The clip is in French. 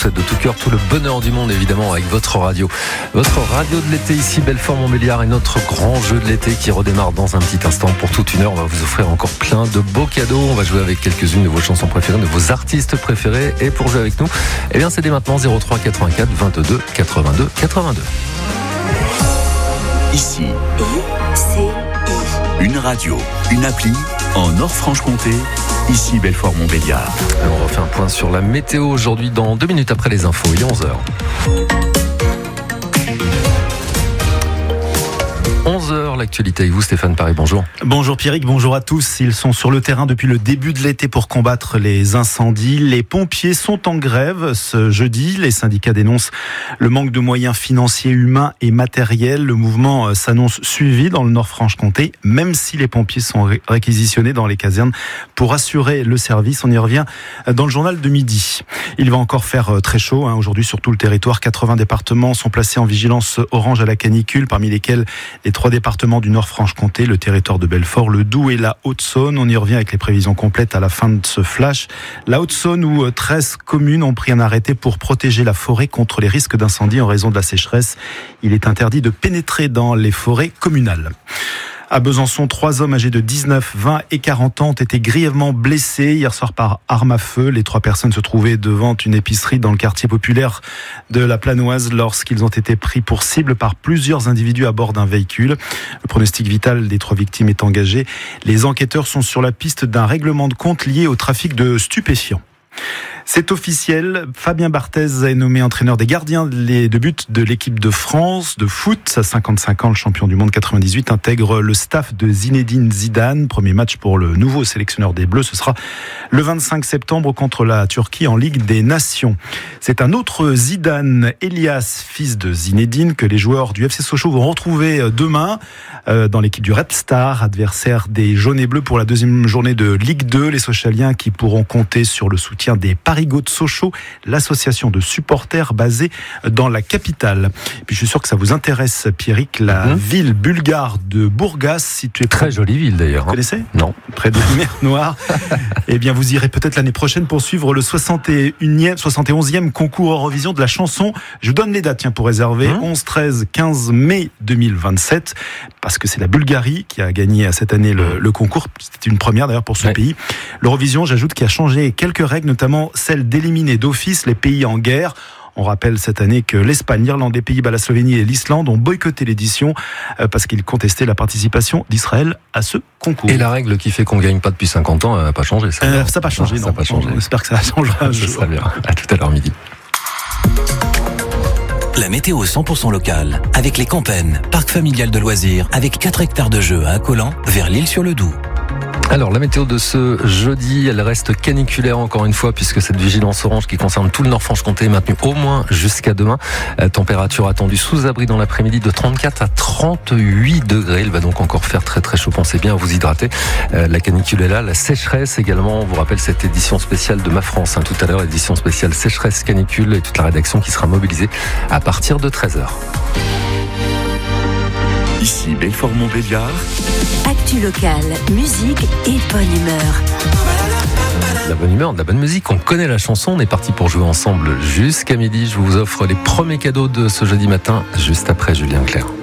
souhaite de tout cœur tout le bonheur du monde, évidemment, avec votre radio. Votre radio de l'été ici, Belfort-Montbéliard, et notre grand jeu de l'été qui redémarre dans un petit instant. Pour toute une heure, on va vous offrir encore plein de beaux cadeaux. On va jouer avec quelques-unes de vos chansons préférées, de vos artistes préférés. Et pour jouer avec nous, eh bien, c'est dès maintenant 03 84 22 82 82. Ici, une radio, une appli en Nord-Franche-Comté. Ici Belfort-Montbéliard. Alors on refait un point sur la météo aujourd'hui dans 2 minutes après les infos, il est 11h. 11h, l'actualité avec vous Stéphane Paris, bonjour. Bonjour Pierrick, bonjour à tous. Ils sont sur le terrain depuis le début de l'été pour combattre les incendies. Les pompiers sont en grève ce jeudi. Les syndicats dénoncent le manque de moyens financiers, humains et matériels. Le mouvement s'annonce suivi dans le Nord-Franche-Comté, même si les pompiers sont réquisitionnés dans les casernes pour assurer le service. On y revient dans le journal de midi. Il va encore faire très chaud aujourd'hui sur tout le territoire. 80 départements sont placés en vigilance orange à la canicule, parmi lesquels les 3 départements du Nord-Franche-Comté, le territoire de Belfort, le Doubs et la Haute-Saône. On y revient avec les prévisions complètes à la fin de ce flash. La Haute-Saône où 13 communes ont pris un arrêté pour protéger la forêt contre les risques d'incendie en raison de la sécheresse. Il est interdit de pénétrer dans les forêts communales. À Besançon, 3 hommes âgés de 19, 20 et 40 ans ont été grièvement blessés hier soir par arme à feu. Les 3 personnes se trouvaient devant une épicerie dans le quartier populaire de la Planoise lorsqu'ils ont été pris pour cible par plusieurs individus à bord d'un véhicule. Le pronostic vital des 3 victimes est engagé. Les enquêteurs sont sur la piste d'un règlement de compte lié au trafic de stupéfiants. C'est officiel, Fabien Barthez est nommé entraîneur des gardiens de but de l'équipe de France de foot. À 55 ans, le champion du monde 98 intègre le staff de Zinedine Zidane. Premier match pour le nouveau sélectionneur des Bleus, ce sera le 25 septembre contre la Turquie en Ligue des Nations. C'est un autre Zidane, Elias, fils de Zinedine, que les joueurs du FC Sochaux vont retrouver demain dans l'équipe du Red Star, adversaire des jaunes et bleus pour la 2e journée de Ligue 2. Les Sochaliens qui pourront compter sur le soutien des Parigots de Sochaux, l'association de supporters basée dans la capitale. Et puis je suis sûr que ça vous intéresse, Pierrick, la ville bulgare de Burgas, située très jolie ville d'ailleurs. Vous connaissez ? Non. Près de la mer Noire. Eh bien, vous irez peut-être l'année prochaine pour suivre le 71e concours Eurovision de la chanson. Je vous donne les dates pour réserver. 11, 13, 15 mai 2027. Parce que c'est la Bulgarie qui a gagné cette année le concours. C'était une première d'ailleurs pour ce pays. L'Eurovision, j'ajoute, qui a changé quelques règles, notamment celle d'éliminer d'office les pays en guerre. On rappelle cette année que l'Espagne, l'Irlande, les Pays-Bas, la Slovénie et l'Islande ont boycotté l'édition parce qu'ils contestaient la participation d'Israël à ce concours. Et la règle qui fait qu'on ne gagne pas depuis 50 ans n'a pas changé. Ça n'a pas changé, non. Ça n'a pas changé. On espère que ça changera un jour. Ça sera bien. À tout à l'heure midi. La météo 100% locale avec les Campennes, parc familial de loisirs avec 4 hectares de jeux à Accolan vers l'Île-sur-le-Doubs. Alors la météo de ce jeudi, elle reste caniculaire encore une fois puisque cette vigilance orange qui concerne tout le Nord-Franche-Comté est maintenue au moins jusqu'à demain. Température attendue sous abri dans l'après-midi de 34 à 38 degrés. Il va donc encore faire très très chaud. Pensez bien à vous hydrater. La canicule est là, la sécheresse également. On vous rappelle cette édition spéciale de Ma France. Tout à l'heure, édition spéciale sécheresse canicule et toute la rédaction qui sera mobilisée à partir de 13h. Ici Belfort-Montbéliard. Actu locale, musique et bonne humeur. La bonne humeur, de la bonne musique. On connaît la chanson. On est parti pour jouer ensemble jusqu'à midi. Je vous offre les premiers cadeaux de ce jeudi matin, juste après Julien Clerc.